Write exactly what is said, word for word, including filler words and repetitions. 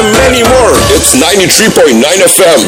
many more. It's ninety-three point nine F M.